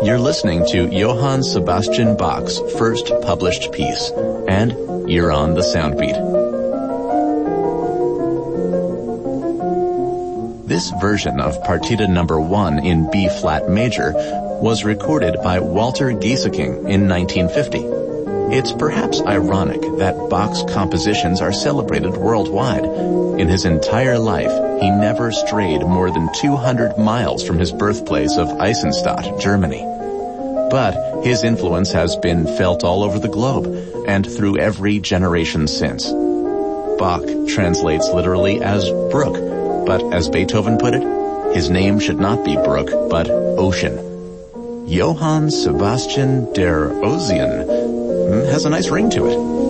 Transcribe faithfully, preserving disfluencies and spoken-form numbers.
You're listening to Johann Sebastian Bach's first published piece, and you're on the Soundbeat. This version of Partita number one in B-flat major was recorded by Walter Gieseking in nineteen fifty. It's perhaps ironic that Bach's compositions are celebrated worldwide. In his entire life, he never strayed more than two hundred miles from his birthplace of Eisenstadt, Germany. But his influence has been felt all over the globe and through every generation since. Bach translates literally as brook, but as Beethoven put it, his name should not be brook, but ocean. Johann Sebastian der Ozean has a nice ring to it.